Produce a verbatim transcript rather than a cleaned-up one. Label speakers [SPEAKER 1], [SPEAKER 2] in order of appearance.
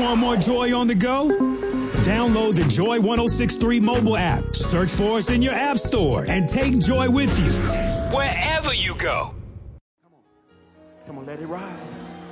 [SPEAKER 1] Want more joy on the go? Download the Joy ten sixty-three mobile app. Search for us in your app store and take Joy with you wherever you go.
[SPEAKER 2] Come on. Come on, let it rise.